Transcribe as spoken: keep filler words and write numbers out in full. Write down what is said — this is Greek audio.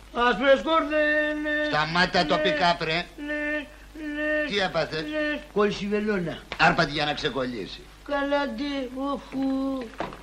Άσπρες κορδέλες. Σταμάτα το πικάπρε. Τι έπαθες? Κόλση βελόνα. Άρπατη για να ξεκολλήσει. Καλά ντε, οφου.